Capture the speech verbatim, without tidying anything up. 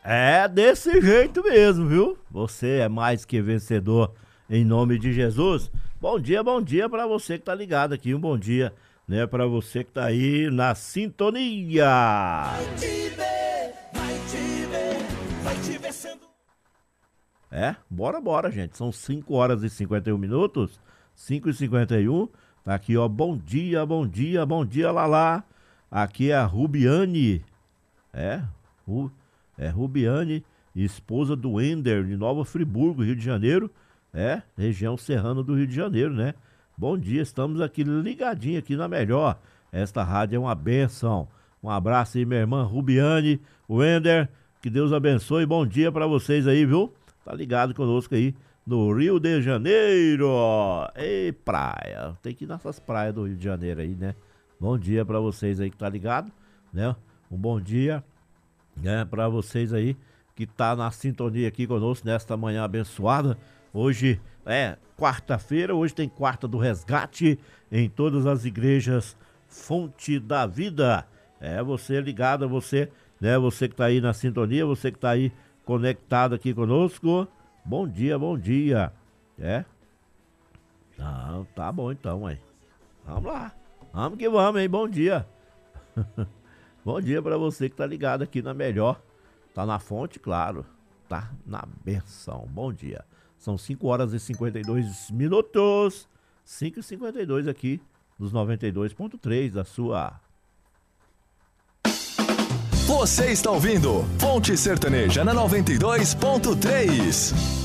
É desse jeito mesmo, viu? Você é mais que vencedor em nome de Jesus. Bom dia, bom dia pra você que tá ligado aqui. Um bom dia, né, pra você que tá aí na sintonia. Vai te ver, vai te ver, vai te ver sendo... É, bora, bora, gente. São cinco horas e cinquenta e um minutos. cinco e cinquenta e um. Tá aqui, ó. Bom dia, bom dia, bom dia, Lalá. Aqui é a Rubiane. É, Ru... É Rubiane, esposa do Wender, de Nova Friburgo, Rio de Janeiro. É, região serrana do Rio de Janeiro, né? Bom dia, estamos aqui ligadinho aqui na melhor. Esta rádio é uma benção. Um abraço aí, minha irmã Rubiane, Wender, que Deus abençoe. Bom dia pra vocês aí, viu? Tá ligado conosco aí no Rio de Janeiro. Ei, praia. Tem que ir nessas praias do Rio de Janeiro aí, né? Bom dia pra vocês aí que tá ligado, né? Um bom dia. É, para vocês aí que tá na sintonia aqui conosco nesta manhã abençoada. Hoje é quarta-feira, hoje tem quarta do resgate em todas as igrejas Fonte da Vida. É, você ligado, você, né, você que tá aí na sintonia, você que tá aí conectado aqui conosco. Bom dia, bom dia. É? Não, tá bom então, aí. Vamos lá. Vamos que vamos, hein? Bom dia. Bom dia pra você que tá ligado aqui na melhor. Tá na fonte, claro. Tá na benção. Bom dia. São cinco horas e cinquenta e dois minutos. cinco e cinquenta e dois aqui nos noventa e dois ponto três da sua. Você está ouvindo Fonte Sertaneja na noventa e dois ponto três.